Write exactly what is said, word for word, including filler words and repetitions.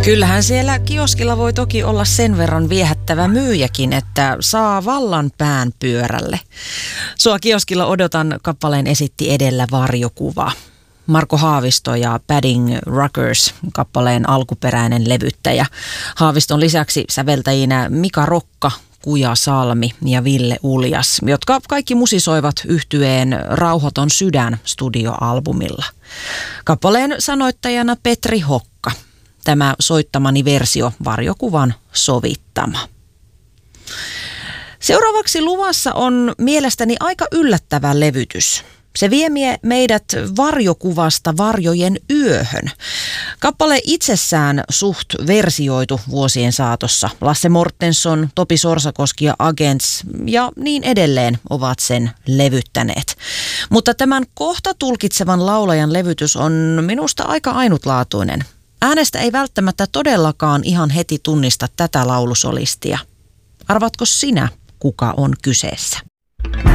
Kyllähän siellä kioskilla voi toki olla sen verran viehättävä myyjäkin, että saa vallan pään pyörälle. Sua kioskilla odotan kappaleen esitti edellä varjokuva. Marko Haavisto ja Padding Rockers, kappaleen alkuperäinen levyttäjä. Haaviston lisäksi säveltäjinä Mika Rokka, Kuja Salmi ja Ville Uljas, jotka kaikki musisoivat yhtyeen Rauhaton sydän studioalbumilla. Kappaleen sanoittajana Petri Hokka. Tämä soittamani versio varjokuvan sovittama. Seuraavaksi luvassa on mielestäni aika yllättävä levytys. Se vie meidät varjokuvasta varjojen yöhön. Kappale itsessään suht versioitu vuosien saatossa. Lasse Mortensson, Topi Sorsakoski ja Agents ja niin edelleen ovat sen levyttäneet. Mutta tämän kohta tulkitsevan laulajan levytys on minusta aika ainutlaatuinen. Äänestä ei välttämättä todellakaan ihan heti tunnista tätä laulusolistia. Arvatko sinä, kuka on kyseessä?